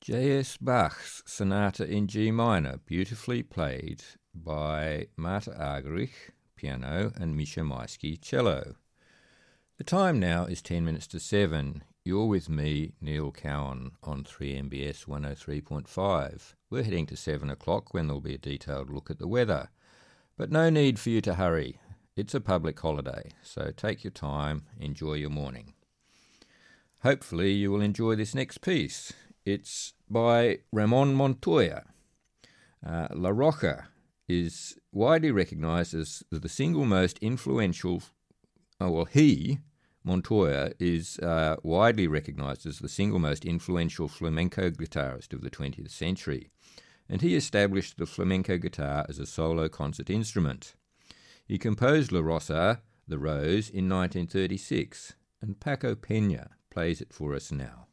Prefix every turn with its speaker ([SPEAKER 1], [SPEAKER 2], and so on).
[SPEAKER 1] J.S. Bach's Sonata in G minor, beautifully played by Marta Argerich, piano, and Misha Maisky, cello. The time now is 10 minutes to 7. You're with me, Neil Cowan, on 3MBS 103.5. We're heading to 7 o'clock when there'll be a detailed look at the weather. But no need for you to hurry. It's a public holiday, so take your time, enjoy your morning. Hopefully you will enjoy this next piece. It's by Ramon Montoya. La Roca is widely recognised as the single most influential, Montoya is widely recognised as the single most influential flamenco guitarist of the 20th century, and he established the flamenco guitar as a solo concert instrument. He composed La Rosa, the Rose, in 1936, and Paco Peña plays it for us now.